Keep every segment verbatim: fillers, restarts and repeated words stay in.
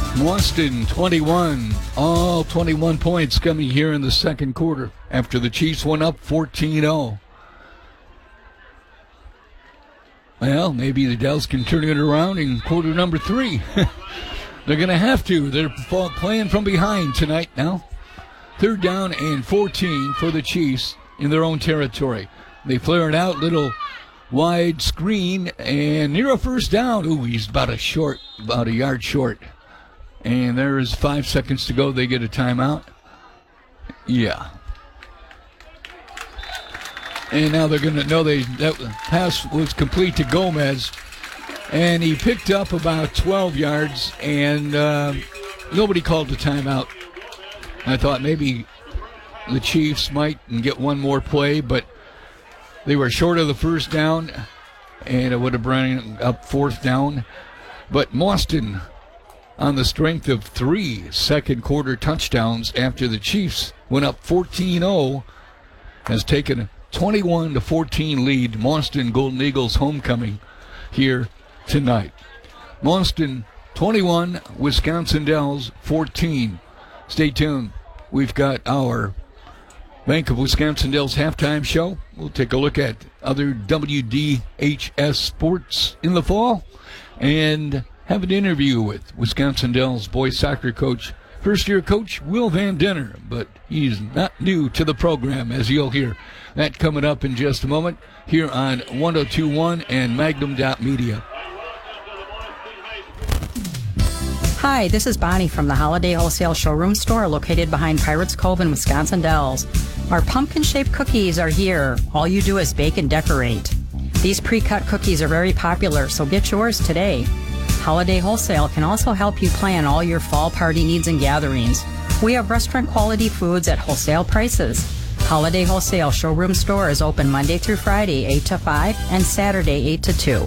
Boston twenty-one, all twenty-one points coming here in the second quarter after the Chiefs went up fourteen oh. Well, maybe the Dells can turn it around in quarter number three. They're going to have to. They're playing from behind tonight now. Third down and fourteen for the Chiefs in their own territory. They flare it out, little wide screen, and near a first down. Ooh, he's about a short, about a yard short. And there is five seconds to go. They get a timeout. Yeah. And now they're going to know they that pass was complete to Gomez. And he picked up about twelve yards, and uh, nobody called the timeout. I thought maybe the Chiefs might get one more play, but they were short of the first down, and it would have brought up fourth down. But Boston, on the strength of three second quarter touchdowns after the Chiefs went up fourteen oh, has taken a twenty-one to fourteen lead. Boston Golden Eagles homecoming here tonight. Boston twenty-one, Wisconsin Dells fourteen. Stay tuned. We've got our Bank of Wisconsin Dells halftime show. We'll take a look at other W D H S sports in the fall and have an interview with Wisconsin Dells boys soccer coach, first-year coach Will Van Denner, but he's not new to the program, as you'll hear. That coming up in just a moment here on one oh two point one and Magnum dot media. Hi, this is Bonnie from the Holiday Wholesale Showroom Store located behind Pirates Cove in Wisconsin Dells. Our pumpkin-shaped cookies are here. All you do is bake and decorate. These pre-cut cookies are very popular, so get yours today. Holiday Wholesale can also help you plan all your fall party needs and gatherings. We have restaurant-quality foods at wholesale prices. Holiday Wholesale Showroom Store is open Monday through Friday, eight to five, and Saturday, eight to two.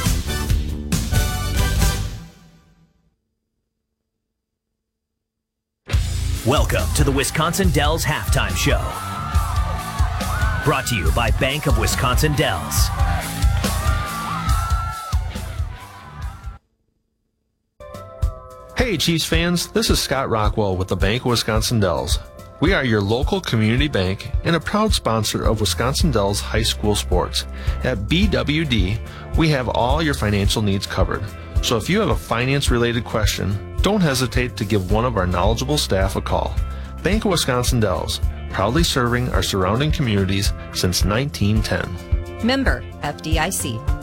Welcome to the Wisconsin Dells Halftime Show. Brought to you by Bank of Wisconsin Dells. Hey Chiefs fans, this is Scott Rockwell with the Bank of Wisconsin Dells. We are your local community bank and a proud sponsor of Wisconsin Dells High School sports. At B W D, we have all your financial needs covered. So if you have a finance-related question, don't hesitate to give one of our knowledgeable staff a call. Bank of Wisconsin Dells, proudly serving our surrounding communities since nineteen ten. Member F D I C.